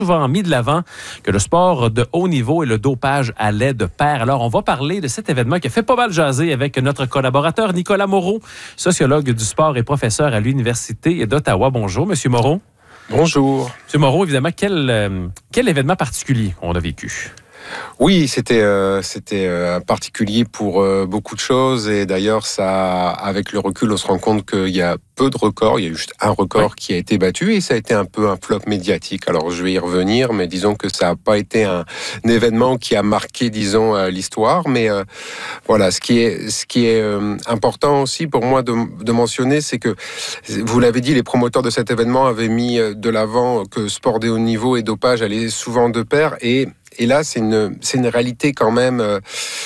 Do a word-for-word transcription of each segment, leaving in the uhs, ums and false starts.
souvent mis de l'avant que le sport de haut niveau et le dopage allaient de pair. Alors, on va parler de cet événement qui a fait pas mal jaser avec notre collaborateur Nicolas Moreau, sociologue du sport et professeur à l'Université d'Ottawa. Bonjour, Monsieur Moreau. Bonjour. Monsieur Moreau, évidemment, quel, euh, quel événement particulier on a vécu? Oui, c'était euh, c'était euh, particulier pour euh, beaucoup de choses et d'ailleurs, ça, avec le recul, on se rend compte qu'il y a peu de records. Il y a eu juste un record oui. qui a été battu et ça a été un peu un flop médiatique. Alors, je vais y revenir, mais disons que ça n'a pas été un, un événement qui a marqué, disons, euh, l'histoire. Mais euh, voilà, ce qui est ce qui est euh, important aussi pour moi de, de mentionner, c'est que vous l'avez dit, les promoteurs de cet événement avaient mis de l'avant que sport de haut niveau et dopage allaient souvent de pair et Et là, c'est une, c'est une réalité quand même euh,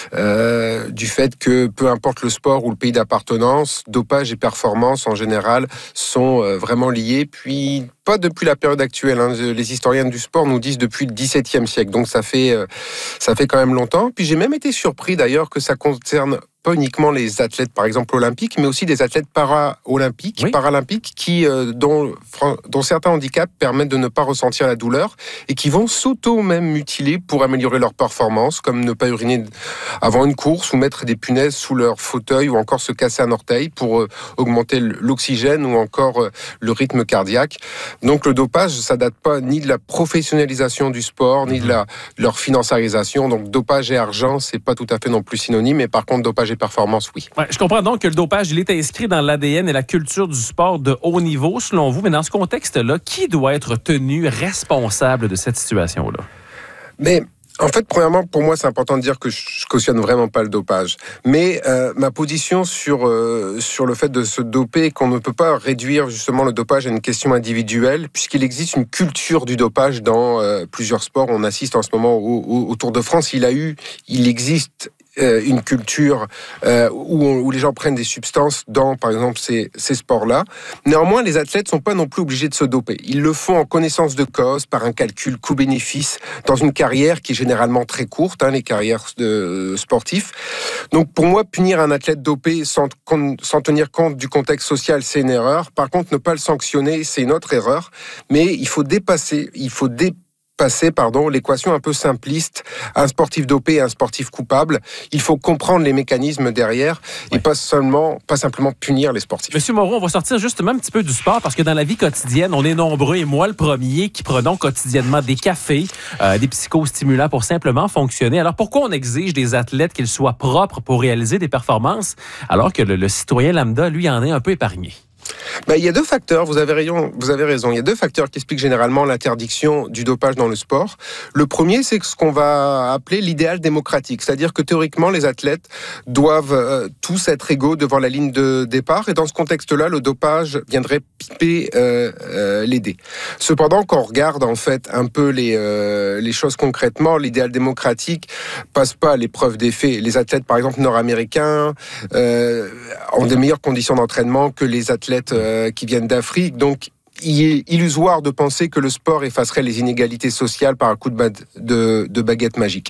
euh, du fait que peu importe le sport ou le pays d'appartenance, dopage et performance en général sont euh, vraiment liés. Puis pas depuis la période actuelle. Hein. Les historiens du sport nous disent depuis le dix-septième siècle. Donc ça fait, euh, ça fait quand même longtemps. Puis j'ai même été surpris d'ailleurs que ça concerne pas uniquement les athlètes, par exemple, olympiques, mais aussi des athlètes para-olympiques, oui. paralympiques, qui, euh, dont, dont certains handicaps permettent de ne pas ressentir la douleur et qui vont s'auto-même mutiler pour améliorer leur performance, comme ne pas uriner avant une course ou mettre des punaises sous leur fauteuil ou encore se casser un orteil pour euh, augmenter l'oxygène ou encore euh, le rythme cardiaque. Donc le dopage, ça date pas ni de la professionnalisation du sport, ni de, la, de leur financiarisation. Donc dopage et argent, c'est pas tout à fait non plus synonyme, mais par contre dopage et performance, oui. Ouais, je comprends donc que le dopage, il est inscrit dans l'A D N et la culture du sport de haut niveau, selon vous. Mais dans ce contexte-là, qui doit être tenu responsable de cette situation-là? Mais en fait, premièrement, pour moi, c'est important de dire que je cautionne vraiment pas le dopage. Mais euh, ma position sur euh, sur le fait de se doper, qu'on ne peut pas réduire justement le dopage à une question individuelle, puisqu'il existe une culture du dopage dans euh, plusieurs sports. On assiste en ce moment au, au, au Tour de France. Il a eu, il existe Euh, une culture euh, où, on, où les gens prennent des substances dans, par exemple, ces, ces sports-là. Néanmoins, les athlètes ne sont pas non plus obligés de se doper. Ils le font en connaissance de cause, par un calcul coût-bénéfice, dans une carrière qui est généralement très courte, hein, les carrières de, euh, sportifs. Donc, pour moi, punir un athlète dopé sans, sans tenir compte du contexte social, c'est une erreur. Par contre, ne pas le sanctionner, c'est une autre erreur. Mais il faut dépasser, il faut dépasser passer, pardon, l'équation un peu simpliste, un sportif dopé et un sportif coupable. Il faut comprendre les mécanismes derrière et ouais. pas seulement, pas simplement punir les sportifs. Monsieur Moreau, on va sortir justement un petit peu du sport parce que dans la vie quotidienne, on est nombreux, et moi le premier, qui prenons quotidiennement des cafés, euh, des psychostimulants pour simplement fonctionner. Alors pourquoi on exige des athlètes qu'ils soient propres pour réaliser des performances alors que le, le citoyen lambda, lui, en est un peu épargné? Ben, il y a deux facteurs, vous avez raison, vous avez raison. Il y a deux facteurs qui expliquent généralement l'interdiction du dopage dans le sport. Le premier, c'est ce qu'on va appeler l'idéal démocratique. C'est-à-dire que théoriquement, les athlètes doivent euh, tous être égaux devant la ligne de départ. Et dans ce contexte-là, le dopage viendrait piper euh, euh, les dés. Cependant, quand on regarde en fait un peu les, euh, les choses concrètement, l'idéal démocratique passe pas à l'épreuve des faits. Les athlètes, par exemple, nord-américains, euh, ont des meilleures conditions d'entraînement que les athlètes euh, qui viennent d'Afrique. Donc, il est illusoire de penser que le sport effacerait les inégalités sociales par un coup de, ba- de, de baguette magique.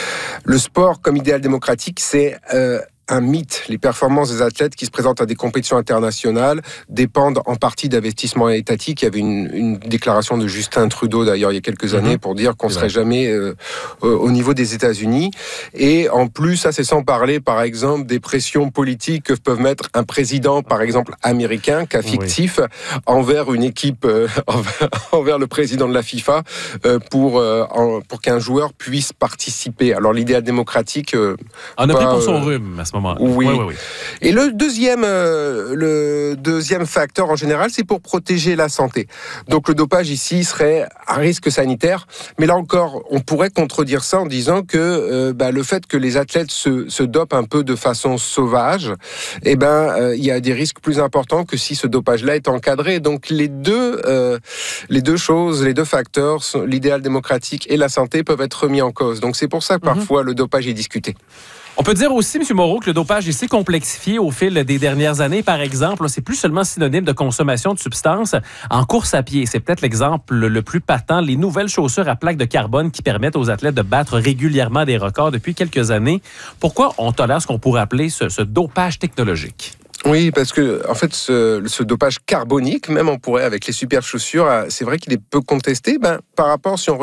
Le sport, comme idéal démocratique, c'est euh, un mythe. Les performances des athlètes qui se présentent à des compétitions internationales dépendent en partie d'investissements étatiques. Il y avait une, une déclaration de Justin Trudeau, d'ailleurs, il y a quelques mmh. années, pour dire qu'on ne serait jamais euh, au niveau des États-Unis. Et en plus, ça, c'est sans parler, par exemple, des pressions politiques que peuvent mettre un président, par exemple, américain, cas fictif, oui. envers une équipe, euh, envers, envers le président de la FIFA, euh, pour, euh, en, pour qu'un joueur puisse participer. Alors, l'idéal démocratique... Euh, On a pas, pris pour son rhume, à ce moment-là. Oui. Oui, oui, oui. Et le deuxième, euh, le deuxième facteur en général, c'est pour protéger la santé. Donc le dopage ici serait un risque sanitaire, mais là encore, on pourrait contredire ça en disant que euh, bah, le fait que les athlètes se, se dopent un peu de façon sauvage, eh ben euh, il y a des risques plus importants que si ce dopage-là est encadré. Donc les deux, euh, les deux choses, les deux facteurs, l'idéal démocratique et la santé, peuvent être remis en cause. Donc c'est pour ça que parfois mm-hmm. le dopage est discuté. On peut dire aussi, M. Moreau, que le dopage s'est complexifié au fil des dernières années. Par exemple, c'est plus seulement synonyme de consommation de substances en course à pied. C'est peut-être l'exemple le plus patent. Les nouvelles chaussures à plaques de carbone qui permettent aux athlètes de battre régulièrement des records depuis quelques années. Pourquoi on tolère ce qu'on pourrait appeler ce, ce dopage technologique? Oui, parce que en fait, ce, ce dopage carbonique, même on pourrait avec les super chaussures, c'est vrai qu'il est peu contesté. Ben, par rapport, si on